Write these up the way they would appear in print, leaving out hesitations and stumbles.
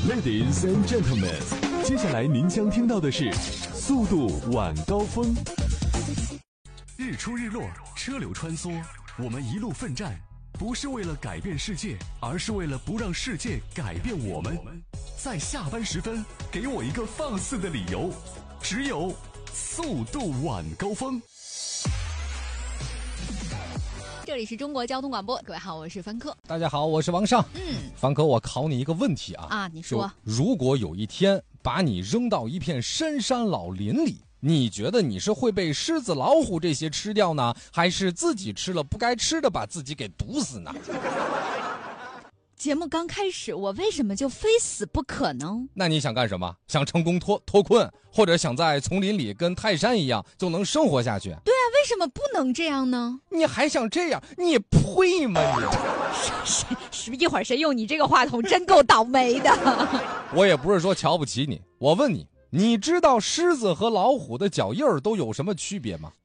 Ladies and gentlemen， 接下来您将听到的是速度晚高峰。日出日落，车流穿梭，我们一路奋战，不是为了改变世界，而是为了不让世界改变我们。在下班时分，给我一个放肆的理由，只有速度晚高峰。 这里是中国交通广播，各位好，我是凡客。 大家好，我是王尚。凡客，我考你一个问题啊， 你说， 如果有一天把你扔到一片深山老林里，你觉得你是会被狮子老虎这些吃掉呢，还是自己吃了不该吃的把自己给毒死呢？ 节目刚开始，我为什么就非死不可呢？ 那你想干什么？想成功脱困，或者想在丛林里跟泰山一样就能生活下去？ 对啊，为什么不能这样呢？ 你还想这样？你配吗你？一会儿谁用你这个话筒，真够倒霉的。 我也不是说瞧不起你，我问你，你知道狮子和老虎的脚印儿都有什么区别吗？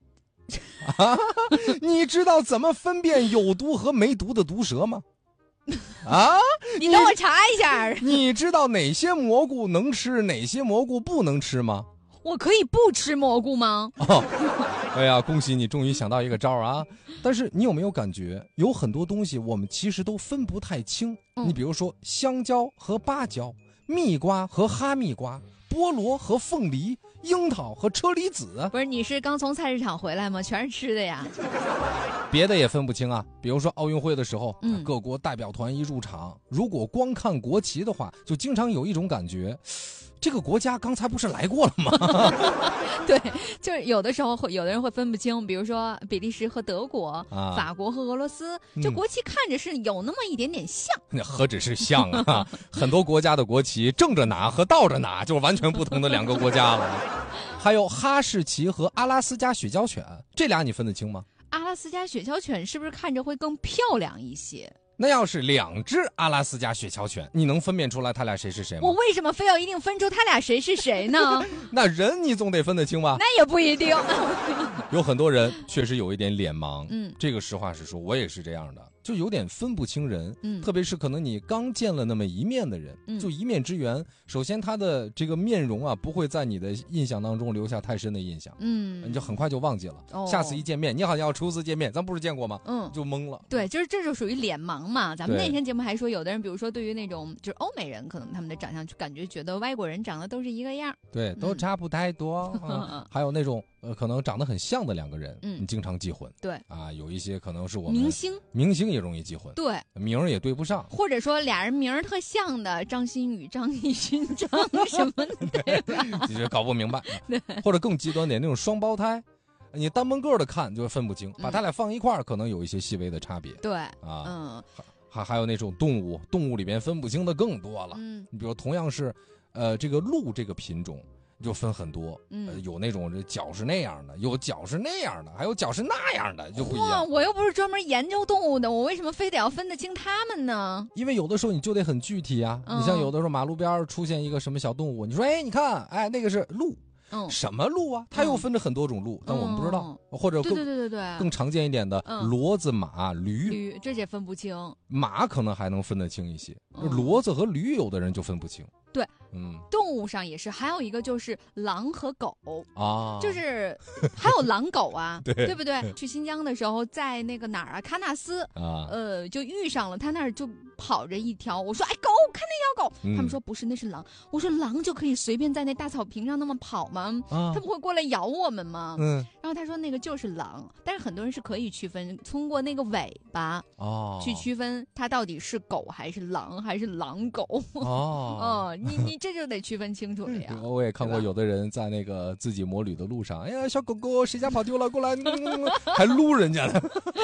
你知道怎么分辨有毒和没毒的毒蛇吗？ 你等我查一下。 你知道哪些蘑菇能吃，哪些蘑菇不能吃吗？ 我可以不吃蘑菇吗？ 哎呀，恭喜你终于想到一个招啊！但是你有没有感觉，有很多东西我们其实都分不太清？你比如说香蕉和芭蕉，蜜瓜和哈密瓜，菠萝和凤梨，樱桃和车厘子。 不是，你是刚从菜市场回来吗？全是吃的呀。 别的也分不清啊，比如说奥运会的时候，各国代表团一入场，如果光看国旗的话，就经常有一种感觉，这个国家刚才不是来过了吗？ 对，就是有的时候有的人会分不清，比如说比利时和德国，法国和俄罗斯，就国旗看着是有那么一点点像。 那何止是像啊，很多国家的国旗正着拿和倒着拿就是完全不同的两个国家了。还有哈士奇和阿拉斯加雪橇犬，这俩你分得清吗？ 阿拉斯加雪橇犬是不是看着会更漂亮一些？ 那要是两只阿拉斯加雪橇犬，你能分辨出来他俩谁是谁吗？ 我为什么非要一定分出他俩谁是谁呢？ 那人你总得分得清吧？ 那也不一定。 有很多人确实有一点脸盲，这个实话实说，我也是这样的，就有点分不清人，特别是可能你刚见了那么一面的人，就一面之缘，首先他的这个面容啊，不会在你的印象当中留下太深的印象，你就很快就忘记了，下次一见面，你好像要初次见面，咱不是见过吗？就懵了。 对，就是这就属于脸盲嘛。咱们那天节目还说，有的人比如说对于那种就是欧美人，可能他们的长相就感觉觉得外国人长得都是一个样， 对，都差不太多。还有那种可能长得很像的两个人，你经常记混。对啊，有一些可能是我们明星也容易记混， 对， 名儿也对不上， 或者说俩人名儿特像的，张馨予、张艺兴、张什么的，对吧？ 其实搞不明白。或者更极端点，那种双胞胎，你单门个的看就分不清，把他俩放一块儿，可能有一些细微的差别。 对还有那种动物里边分不清的更多了。你比如同样是这个鹿这个品种就分很多，有那种这脚是那样的，有脚是那样的，还有脚是那样的，就不一样。 我又不是专门研究动物的，我为什么非得要分得清它们呢？ 因为有的时候你就得很具体啊。你像有的时候马路边出现一个什么小动物，你说你看，那个是鹿。什么鹿啊？它又分着很多种鹿，但我们不知道。或者更常见一点的骡子、马、驴， 这些分不清。 马可能还能分得清一些，骡子和驴有的人就分不清。 对，动物上也是，还有一个就是狼和狗啊，就是还有狼狗啊，对不对？去新疆的时候，在那个哪儿啊，喀纳斯啊，就遇上了，他那儿就跑着一条，我说狗，看那条狗，他们说不是，那是狼。我说狼就可以随便在那大草坪上那么跑吗？它不会过来咬我们吗？然后他说那个就是狼，但是很多人是可以区分，通过那个尾巴去区分它到底是狗还是狼还是狼狗你这就得区分清楚了呀。 我也看过有的人在那个自己摩旅的路上，哎呀，小狗狗谁家跑丢了，过来，还撸人家呢。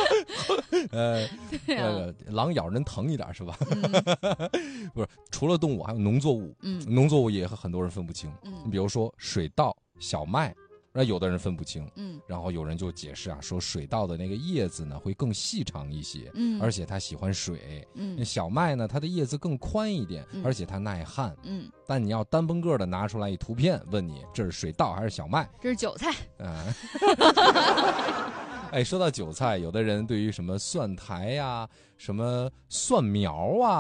狼咬人疼一点是吧？不是，除了动物还有农作物，农作物也很多人分不清。你比如说水稻、小麦。那有的人分不清，然后有人就解释啊，说水稻的那个叶子呢会更细长一些，而且它喜欢水，小麦呢它的叶子更宽一点，而且它耐旱，但你要单崩个的拿出来一图片，问你这是水稻还是小麦？ 这是韭菜。 说到韭菜，有的人对于什么蒜苔呀、什么蒜苗啊，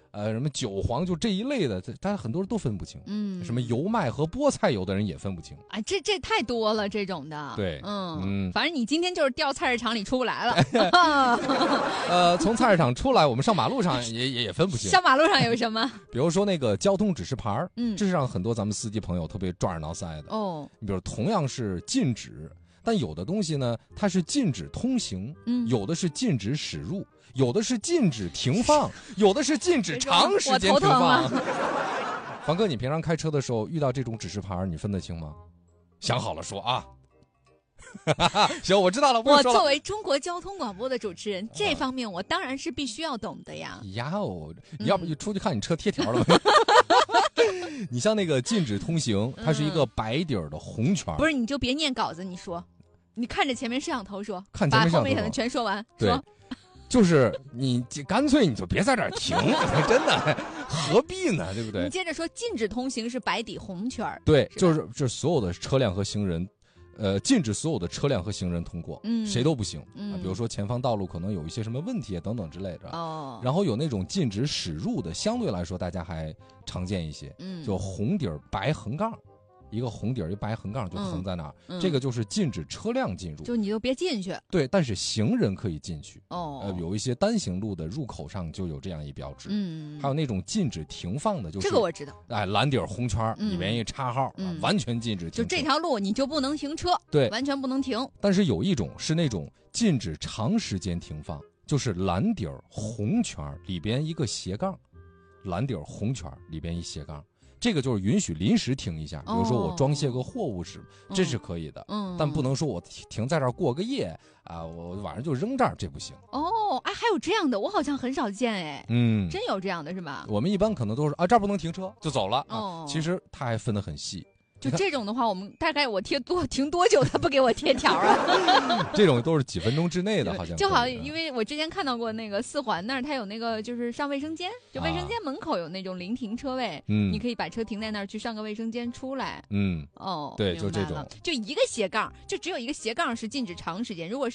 什么韭黄就这一类的，大家很多人都分不清。什么油麦和菠菜，有的人也分不清。 哎，这太多了这种的。 对， 反正你今天就是掉菜市场里出不来了。 从菜市场出来，我们上马路上也分不清。 上马路上有什么？ 比如说那个交通指示牌，这是让很多咱们司机朋友特别抓耳挠腮的。你比如同样是禁止，但有的东西呢，它是禁止通行，有的是禁止驶入。有的是禁止停放，有的是禁止长时间停放。房哥，你平常开车的时候遇到这种指示牌，你分得清吗？想好了说啊。行，我知道了。 我作为中国交通广播的主持人，这方面我当然是必须要懂的呀。 你要不就出去看你车贴条了吗？你像那个禁止通行，它是一个白底儿的红圈。 不是，你就别念稿子，你说，你看着前面摄像头说， 看前面摄像头， 把后面的全说完。 对。 说就是你干脆你就别在这儿停，真的何必呢？对不对？ 你接着说，禁止通行是白底红圈。 对，就是所有的车辆和行人，禁止所有的车辆和行人通过，谁都不行。比如说前方道路可能有一些什么问题等等之类的。然后有那种禁止驶入的，相对来说大家还常见一些，就红底儿白横杠。一个红底儿一白横杠就横在那儿，这个就是禁止车辆进入， 就你就别进去。 对，但是行人可以进去。有一些单行路的入口上就有这样一标志。还有那种禁止停放的，就是这个我知道。 蓝底儿红圈里面一插号，完全禁止停车。 就这条路你就不能停车， 对， 完全不能停。 但是有一种是那种禁止长时间停放，就是蓝底儿红圈里边一个斜杠，蓝底儿红圈里边一斜杠。这个就是允许临时停一下，比如说我装卸个货物时，这是可以的。但不能说我停在这儿过个夜啊，我晚上就扔这儿，这不行。 还有这样的，我好像很少见哎。真有这样的是吧？ 我们一般可能都是这儿不能停车就走了。其实它还分得很细。 就这种的话，我们大概我停多久，他不给我贴条啊？ 这种都是几分钟之内的，好像就好，因为我之前看到过那个4环那儿，它有那个就是上卫生间，就卫生间门口有那种临停车位，你可以把车停在那儿去上个卫生间出来。 对，就这种， 就一个斜杠，就只有一个斜杠是禁止长时间，如果是